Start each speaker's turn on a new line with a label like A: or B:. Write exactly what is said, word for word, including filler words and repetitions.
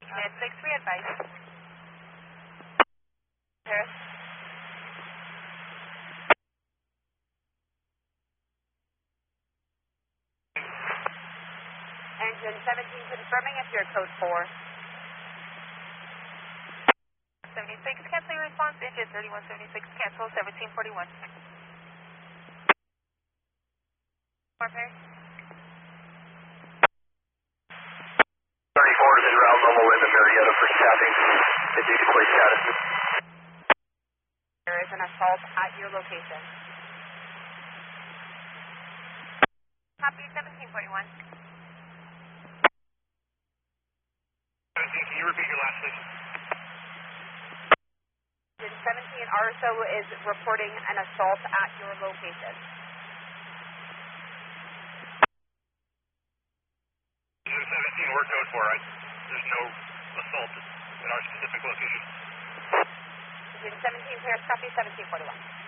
A: Mid six, we advise. Paris. Engine seventeen confirming if you're code four. seventy-six, cancel your response. Engine thirty-one seventy-six, cancel seventeen forty-one. More Paris.
B: thirty-four is in route normal wind to Marietta for tapping. If you can place status.
A: There is an assault at your location. Copy seventeen forty-one.
B: seventeen, can you repeat your last please?
A: seventeen, R S O is reporting an assault at your location.
B: seventeen, we're code four, right? There's no assault in our specific location.
A: seventeen, Paris, copy seventeen forty-one.